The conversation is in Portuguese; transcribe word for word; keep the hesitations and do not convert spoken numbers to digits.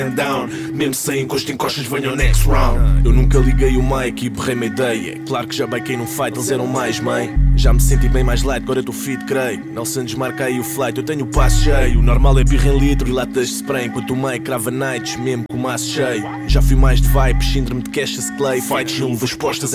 down. Mesmo sem encosto, encostas, venha ao next round. Eu nunca liguei o mic e berrei uma ideia. Claro que já baquei num fight, eles eram mais, mãe. Já me senti bem mais light, agora estou fit, creio. Nelson desmarca aí o flight, eu tenho o passo cheio. O normal é birra em litro e latas de spray. Enquanto o mic crava nights, mesmo com o maço cheio. Já fui mais de vibes, síndrome de Cassius Clay. Fight filme, duas postas